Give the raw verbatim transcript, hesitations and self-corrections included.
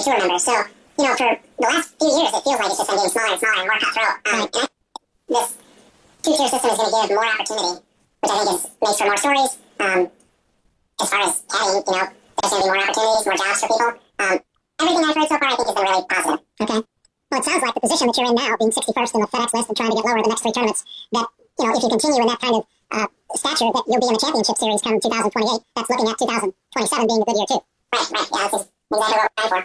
your tour members. So, you know, for the last few years, it feels like it's just been getting smaller and smaller and more cutthroat. Um, and I, this two-tier system is going to give more opportunity, which I think is makes for more stories. Um, as far as caddying, you know, there's going to be more opportunities, more jobs for people. Um, everything I've heard so far, I think, has been really positive. Okay. Well, it sounds like the position that you're in now, being sixty-first in the FedEx list and trying to get lower in the next three tournaments, that, you know, if you continue in that kind of uh, stature, that you'll be in the championship series come two thousand twenty-eight. That's looking at two thousand twenty-seven being a good year, too. Right, right. Yeah, that's exactly what we're trying for.